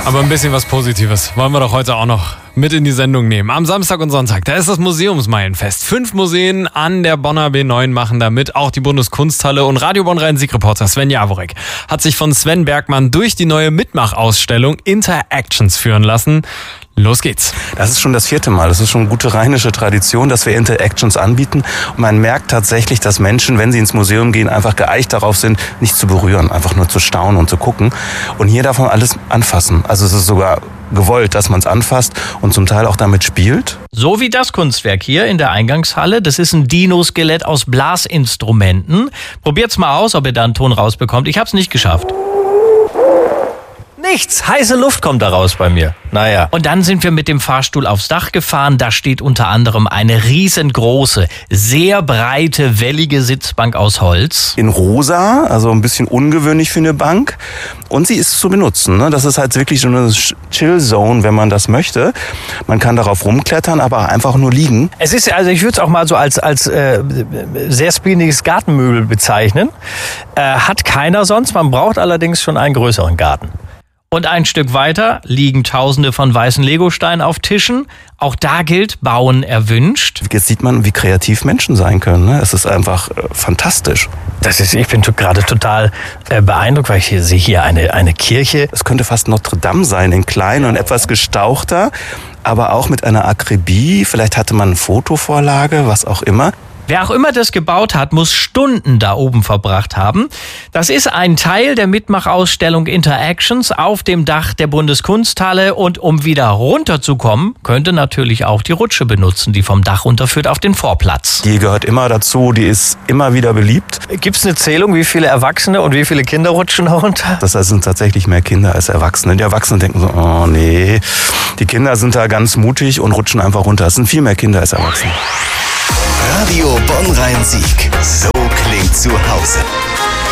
Aber ein bisschen was Positives wollen wir doch heute auch noch mit in die Sendung nehmen. Am Samstag und Sonntag, da ist das Museumsmeilenfest. 5 Museen an der Bonner B9 machen da mit, auch die Bundeskunsthalle. Und Radio Bonn Rhein-Sieg-Reporter Sven Jaworek hat sich von Sven Bergmann durch die neue Mitmachausstellung Interactions führen lassen. Los geht's. Das ist schon das 4. Mal. Das ist schon eine gute rheinische Tradition, dass wir Interactions anbieten. Und man merkt tatsächlich, dass Menschen, wenn sie ins Museum gehen, einfach geeicht darauf sind, nicht zu berühren, einfach nur zu staunen und zu gucken. Und hier darf man alles anfassen. Also es ist sogar gewollt, dass man es anfasst und zum Teil auch damit spielt. So wie das Kunstwerk hier in der Eingangshalle. Das ist ein Dino-Skelett aus Blasinstrumenten. Probiert's mal aus, ob ihr da einen Ton rausbekommt. Ich hab's nicht geschafft. Nichts, heiße Luft kommt da raus bei mir. Naja. Und dann sind wir mit dem Fahrstuhl aufs Dach gefahren. Da steht unter anderem eine riesengroße, sehr breite, wellige Sitzbank aus Holz. In rosa, also ein bisschen ungewöhnlich für eine Bank. Und sie ist zu benutzen. Ne? Das ist halt wirklich so eine Chill-Zone, wenn man das möchte. Man kann darauf rumklettern, aber einfach nur liegen. Es ist, also ich würde es auch mal so als sehr spinniges Gartenmöbel bezeichnen. Hat keiner sonst. Man braucht allerdings schon einen größeren Garten. Und ein Stück weiter liegen Tausende von weißen Legosteinen auf Tischen. Auch da gilt, Bauen erwünscht. Jetzt sieht man, wie kreativ Menschen sein können. Ne? Es ist einfach fantastisch. Ich bin gerade total beeindruckt, weil ich hier sehe hier eine Kirche. Es könnte fast Notre Dame sein, in klein und etwas gestauchter, aber auch mit einer Akribie. Vielleicht hatte man eine Fotovorlage, was auch immer. Wer auch immer das gebaut hat, muss Stunden da oben verbracht haben. Das ist ein Teil der Mitmachausstellung Interactions auf dem Dach der Bundeskunsthalle. Und um wieder runterzukommen, könnte natürlich auch die Rutsche benutzen, die vom Dach runterführt auf den Vorplatz. Die gehört immer dazu, die ist immer wieder beliebt. Gibt es eine Zählung, wie viele Erwachsene und wie viele Kinder rutschen da runter? Das sind tatsächlich mehr Kinder als Erwachsene. Die Erwachsenen denken so, oh nee. Die Kinder sind da ganz mutig und rutschen einfach runter. Es sind viel mehr Kinder als Erwachsene. Radio Bonn Rhein-Sieg. So klingt zu Hause.